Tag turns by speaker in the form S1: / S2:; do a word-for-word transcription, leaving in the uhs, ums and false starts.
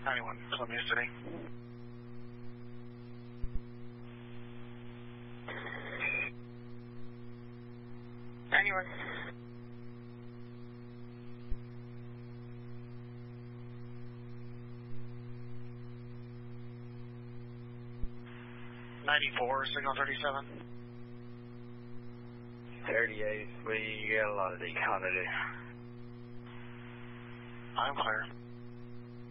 S1: ninety-one, Columbia City.
S2: ninety-one.
S1: ninety-four, signal thirty-seven.
S3: thirty-eight, we got a lot of decon to do.
S1: I'm clear.